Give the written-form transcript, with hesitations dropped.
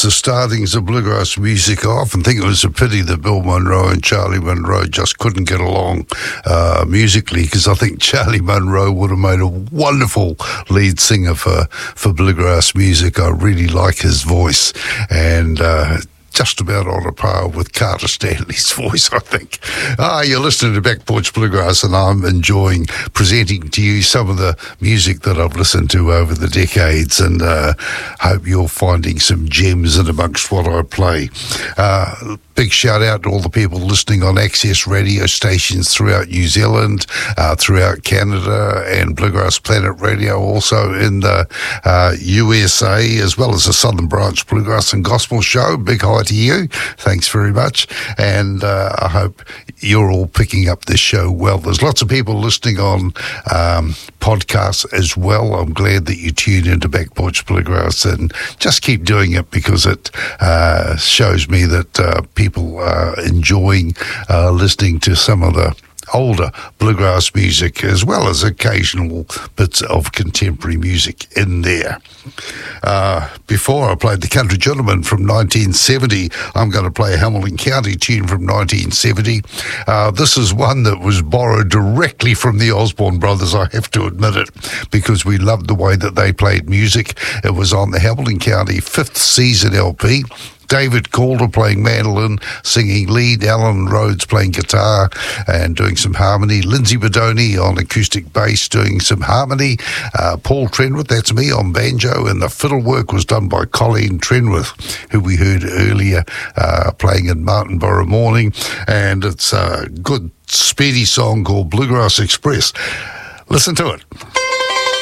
the startings of bluegrass music. I often think it was a pity that Bill Monroe and Charlie Monroe just couldn't get along musically, because I think Charlie Monroe would have made a wonderful lead singer for bluegrass music. I really like his voice, and just about on a par with Carter Stanley's voice, I think. You're listening to Back Porch Bluegrass, and I'm enjoying presenting to you some of the music that I've listened to over the decades, and hope you're finding some gems in amongst what I play. Big shout out to all the people listening on access radio stations throughout New Zealand, throughout Canada, and Bluegrass Planet Radio also in the USA, as well as the Southern Branch Bluegrass and Gospel Show. Big hi to you. Thanks very much. And I hope you're all picking up this show well. There's lots of people listening on podcasts as well. I'm glad that you tune into Back Porch Bluegrass, and just keep doing it, because it shows me that people are enjoying listening to some of the older bluegrass music, as well as occasional bits of contemporary music in there. Before I played the Country Gentleman from 1970, I'm going to play a Hamilton County tune from 1970. This is one that was borrowed directly from the Osborne Brothers, I have to admit it, because we loved the way that they played music. It was on the Hamilton County 5th season LP. David Calder playing mandolin, singing lead, Alan Rhodes playing guitar and doing some harmony, Lindsay Bodoni on acoustic bass doing some harmony, Paul Trenwith, that's me, on banjo, and the fiddle work was done by Colleen Trenwith, who we heard earlier playing in Martinborough Morning, and it's a good speedy song called Bluegrass Express. Listen to it.